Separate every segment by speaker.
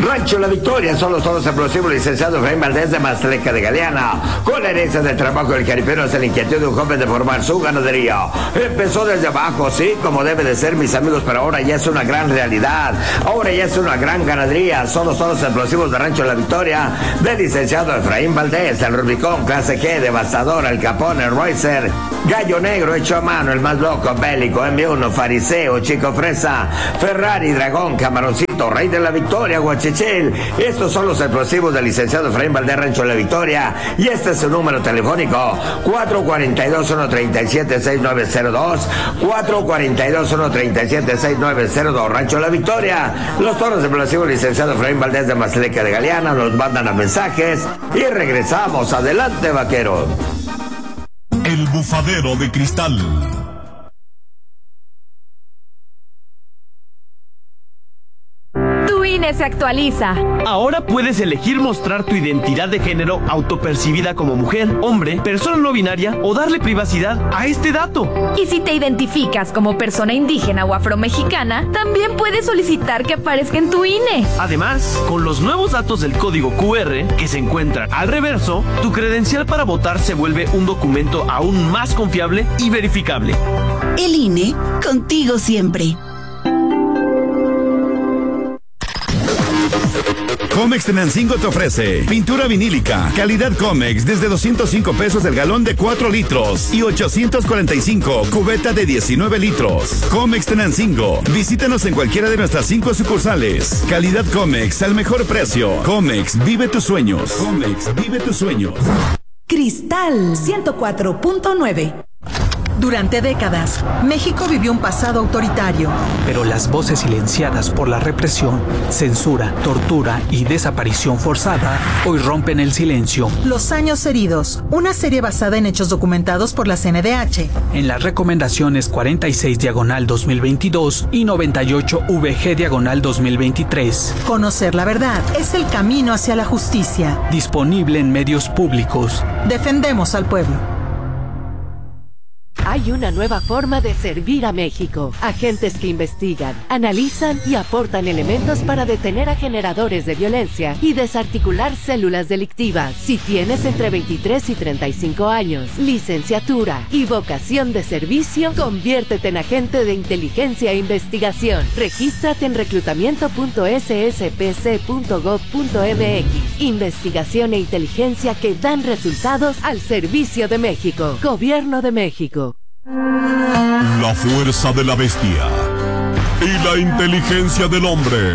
Speaker 1: Rancho La Victoria son los toros explosivos licenciado Efraín Valdés de Maztleca de Galeana. Con la herencia del trabajo del caripero hacia la inquietud de un joven de formar su ganadería. Empezó desde abajo, sí, como debe de ser, mis amigos, pero ahora ya es una gran realidad. Ahora ya es una gran ganadería. Son los toros explosivos de Rancho La Victoria del licenciado Efraín Valdés, el Rubicón, clase G, Devastador, el Capone, el Roycer, Gallo Negro, hecho a mano, el más loco, Bélico, M1, Fariseo, Chico Fresa, Ferrari, Dragón, Camaroncito, Rey de la Victoria, Guachichil. Estos son los explosivos del licenciado Efraín Valdés, Rancho La Victoria, y este es su número telefónico, 442-137-6902, 442-137-6902, Rancho La Victoria. Los toros explosivos licenciado Efraín Valdés de Maztleca de Galeana nos mandan a mensajes y regresamos. Adelante, vaquero.
Speaker 2: El bufadero de cristal.
Speaker 3: Tu INE se actualiza.
Speaker 4: Ahora puedes elegir mostrar tu identidad de género autopercibida como mujer, hombre, persona no binaria o darle privacidad a este dato.
Speaker 3: Y si te identificas como persona indígena o afromexicana, también puedes solicitar que aparezca en tu INE.
Speaker 4: Además, con los nuevos datos del código QR que se encuentran al reverso, tu credencial para votar se vuelve un documento aún más confiable y verificable.
Speaker 5: El INE, contigo siempre.
Speaker 6: Comex Tenancingo te ofrece pintura vinílica, calidad Comex desde 205 pesos el galón de 4 litros y 845 cubeta de 19 litros. Comex Tenancingo, visítanos en cualquiera de nuestras 5 sucursales. Calidad Comex al mejor precio. Comex, vive tus sueños. Comex, vive tus sueños.
Speaker 7: Cristal 104.9. Durante décadas, México vivió un pasado autoritario.
Speaker 8: Pero las voces silenciadas por la represión, censura, tortura y desaparición forzada hoy rompen el silencio.
Speaker 7: Los años heridos, una serie basada en hechos documentados por la CNDH.
Speaker 8: En las recomendaciones 46/2022 y 98/VG/2023.
Speaker 7: Conocer la verdad es el camino hacia la justicia.
Speaker 8: Disponible en medios públicos.
Speaker 7: Defendemos al pueblo.
Speaker 9: Hay una nueva forma de servir a México. Agentes que investigan, analizan y aportan elementos para detener a generadores de violencia y desarticular células delictivas. Si tienes entre 23 y 35 años, licenciatura y vocación de servicio, conviértete en agente de inteligencia e investigación. Regístrate en reclutamiento.sspc.gov.mx. Investigación e inteligencia que dan resultados al servicio de México. Gobierno de México.
Speaker 2: La fuerza de la bestia y la inteligencia del hombre.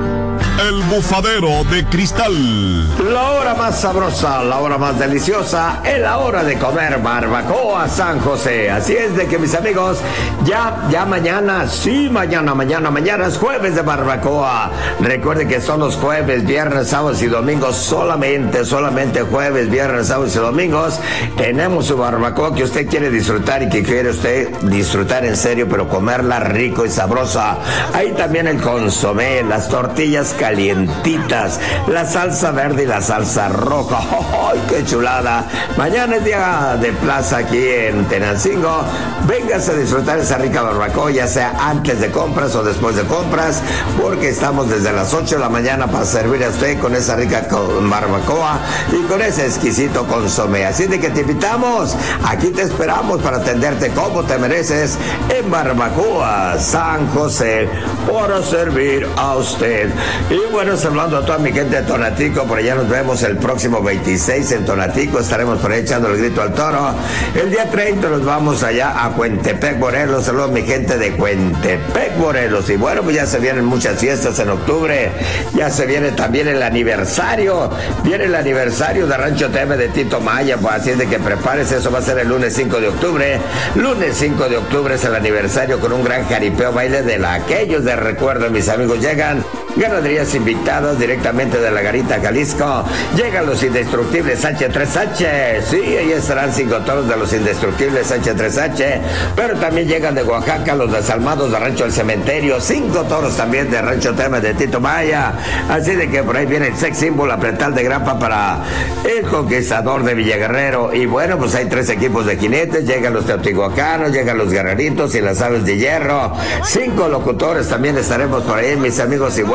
Speaker 2: El bufadero de cristal.
Speaker 1: La hora más sabrosa, la hora más deliciosa, es la hora de comer barbacoa San José. Así es de que, mis amigos, ya mañana, sí, mañana es jueves de barbacoa. Recuerden que son los jueves, viernes, sábados y domingos, solamente jueves, viernes, sábados y domingos. Tenemos su barbacoa que usted quiere disfrutar y que quiere usted disfrutar en serio, pero comerla rico y sabrosa. Ahí también el consomé, las tortillas calientitas, la salsa verde y la salsa roja. ¡Ay, qué chulada! Mañana es día de plaza aquí en Tenancingo. Véngase a disfrutar esa rica barbacoa, ya sea antes de compras o después de compras, porque estamos desde las 8 de la mañana para servir a usted con esa rica barbacoa y con ese exquisito consomé. Así de que te invitamos, aquí te esperamos para atenderte como te mereces en Barbacoa San José, para servir a usted. Y bueno, hablando a toda mi gente de Tonatico, por allá nos vemos el próximo 26 en Tonatico, estaremos por ahí echando el grito al toro. El día 30 nos vamos allá a Cuentepec, Morelos. Saludos a mi gente de Cuentepec, Morelos. Y bueno, pues ya se vienen muchas fiestas en octubre, ya se viene también el aniversario, viene el aniversario de Rancho TM de Tito Maya, pues así es de que prepárese, eso va a ser el lunes 5 de octubre. Lunes 5 de octubre es el aniversario con un gran jaripeo, baile de aquellos de recuerdo, mis amigos. Llegan ganaderías invitadas directamente de la Garita, Jalisco. Llegan los indestructibles H3H. Sí, ahí estarán 5 toros de los indestructibles H3H. Pero también llegan de Oaxaca los desalmados de Rancho El Cementerio. 5 toros también de Rancho Tema de Tito Maya. Así de que por ahí viene el sex symbol, la pretal de Grapa para el Conquistador de Villaguerrero. Y bueno, pues hay 3 equipos de jinetes. Llegan los teotihuacanos, llegan los guerreritos y las aves de hierro. 5 locutores también estaremos por ahí, mis amigos. Y bueno,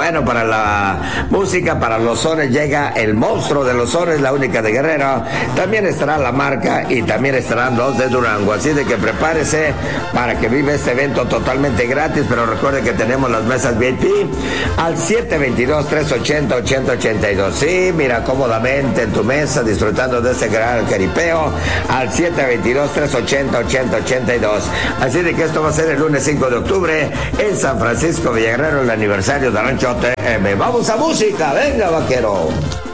Speaker 1: Bueno, para la música, para los sones, llega el monstruo de los sones, la única de Guerrero. También estará La Marca y también estarán los de Durango. Así de que prepárese para que viva este evento totalmente gratis, pero recuerde que tenemos las mesas VIP al 722-380-8082. Sí, mira, cómodamente en tu mesa, disfrutando de este gran caripeo, al 722-380-8082. Así de que esto va a ser el lunes 5 de octubre en San Francisco Villaguerrero, el aniversario de Rancho TM. ¡Vamos a música! ¡Venga, vaquero!